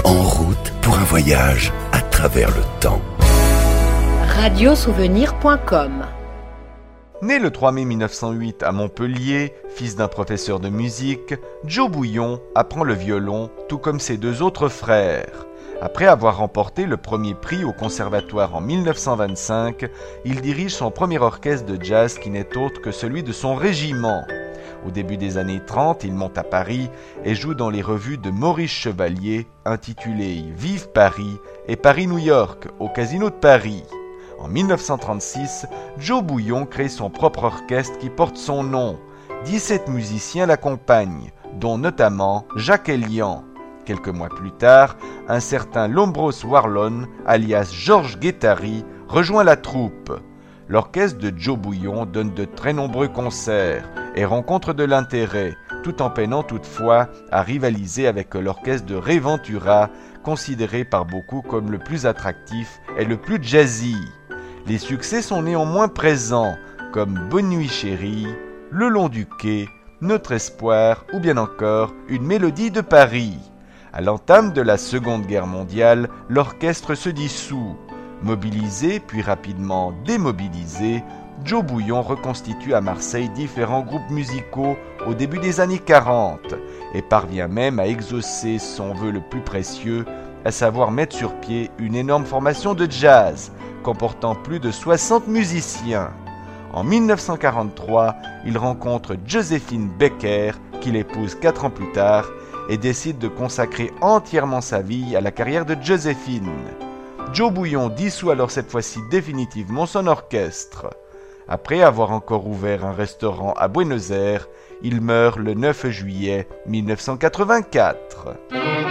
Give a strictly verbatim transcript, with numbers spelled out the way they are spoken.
En route pour un voyage à travers le temps. radio souvenir point com. Né le trois mai mille neuf cent huit à Montpellier, fils d'un professeur de musique, Joe Bouillon apprend le violon, tout comme ses deux autres frères. Après avoir remporté le premier prix au conservatoire en mille neuf cent vingt-cinq, il dirige son premier orchestre de jazz qui n'est autre que celui de son régiment. Au début des années trente, il monte à Paris et joue dans les revues de Maurice Chevalier intitulées « Vive Paris » et « Paris-New York » au Casino de Paris. En mille neuf cent trente-six, Joe Bouillon crée son propre orchestre qui porte son nom. dix-sept musiciens l'accompagnent, dont notamment Jacques Elian. Quelques mois plus tard, un certain Lombros Warlon, alias Georges Guettari, rejoint la troupe. L'orchestre de Joe Bouillon donne de très nombreux concerts et rencontre de l'intérêt, tout en peinant toutefois à rivaliser avec l'orchestre de Ray Ventura, considéré par beaucoup comme le plus attractif et le plus jazzy. Les succès sont néanmoins présents, comme Bonne nuit chérie, Le long du quai, Notre espoir ou bien encore Une mélodie de Paris. À l'entame de la Seconde Guerre mondiale, l'orchestre se dissout. Mobilisé puis rapidement démobilisé, Joe Bouillon reconstitue à Marseille différents groupes musicaux au début des années quarante et parvient même à exaucer son vœu le plus précieux, à savoir mettre sur pied une énorme formation de jazz comportant plus de soixante musiciens. En mille neuf cent quarante-trois, il rencontre Joséphine Baker, qu'il épouse quatre ans plus tard, et décide de consacrer entièrement sa vie à la carrière de Joséphine. Joe Bouillon dissout alors cette fois-ci définitivement son orchestre. Après avoir encore ouvert un restaurant à Buenos Aires, il meurt le neuf juillet mille neuf cent quatre-vingt-quatre.